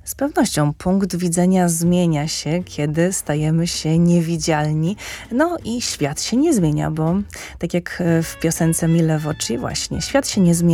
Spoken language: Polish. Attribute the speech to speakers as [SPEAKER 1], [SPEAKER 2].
[SPEAKER 1] Z pewnością punkt widzenia zmienia się, kiedy stajemy się niewidzialni. No i świat się nie zmienia, bo tak jak w piosence Mille Voci właśnie, świat się nie zmienia.